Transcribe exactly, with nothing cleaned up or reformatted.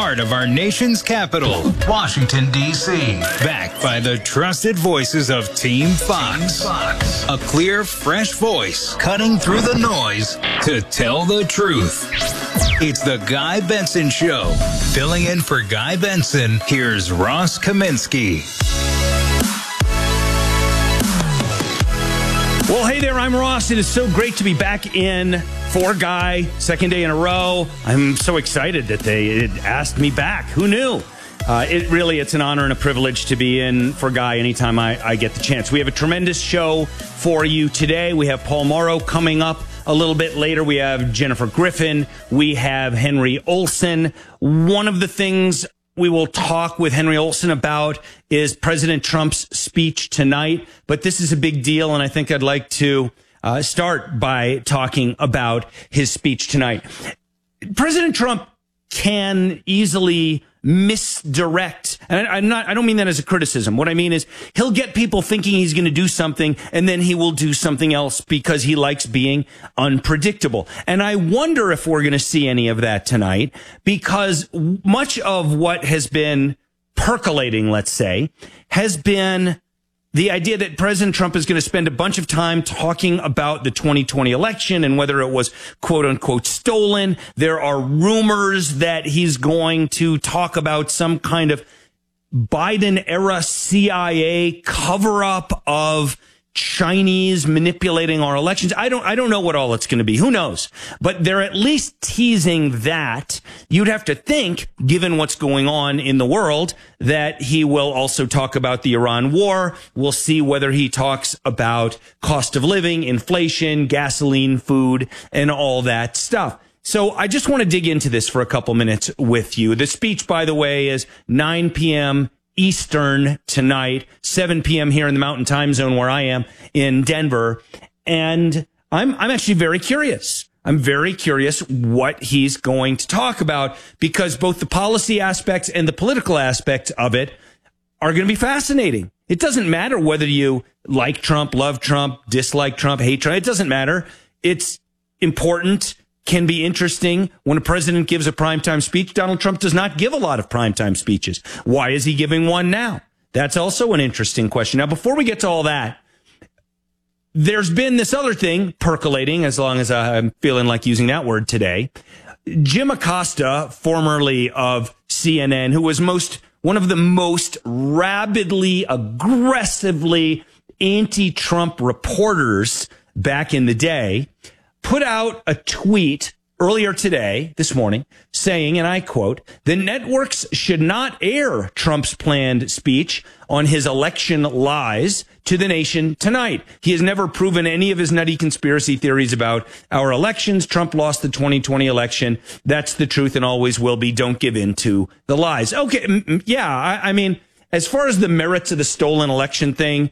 heart of our nation's capital, Washington, D C Backed by the trusted voices of Team Fox. Fox. A clear, fresh voice cutting through the noise to tell the truth. It's the Guy Benson Show. Filling in for Guy Benson, here's Ross Kaminsky. Well, hey there, I'm Ross. It is so great to be back in for Guy, second day in a row. I'm so excited that they had asked me back. Who knew? Uh, it really, it's an honor and a privilege to be in for Guy anytime I, I get the chance. We have a tremendous show for you today. We have Paul Mauro coming up a little bit later. We have Jennifer Griffin. We have Henry Olsen. One of the things we will talk with Henry Olsen about is President Trump's speech tonight. But this is a big deal, and I think I'd like to uh, start by talking about his speech tonight. President Trump can easily misdirect, and I'm not, I don't mean that as a criticism. What I mean is he'll get people thinking he's going to do something, and then he will do something else because he likes being unpredictable. And I wonder if we're going to see any of that tonight, because much of what has been percolating, let's say, has been the idea that President Trump is going to spend a bunch of time talking about the twenty twenty election and whether it was quote unquote stolen. There are rumors that he's going to talk about some kind of Biden era C I A cover up of Chinese manipulating our elections. I don't, I don't know what all it's going to be. Who knows? But they're at least teasing that. You'd have to think, given what's going on in the world, that he will also talk about the Iran war. We'll see whether he talks about cost of living, inflation, gasoline, food, and all that stuff. So I just want to dig into this for a couple minutes with you. The speech, by the way, is nine p.m. Eastern tonight, seven p.m. here in the Mountain Time Zone where I am in Denver. And I'm, I'm actually very curious. I'm very curious what he's going to talk about, because both the policy aspects and the political aspects of it are going to be fascinating. It doesn't matter whether you like Trump, love Trump, dislike Trump, hate Trump. It doesn't matter. It's important, can be interesting. When a president gives a primetime speech, Donald Trump does not give a lot of primetime speeches. Why is he giving one now? That's also an interesting question. Now, before we get to all that, there's been this other thing percolating, as long as I'm feeling like using that word today. Jim Acosta, formerly of C N N, who was most one of the most rabidly, aggressively anti-Trump reporters back in the day, put out a tweet earlier today, this morning, saying, and I quote, "The networks should not air Trump's planned speech on his election lies to the nation tonight. He has never proven any of his nutty conspiracy theories about our elections. Trump lost the twenty twenty election. That's the truth and always will be. Don't give in to the lies." Okay, yeah, I, I mean, as far as the merits of the stolen election thing,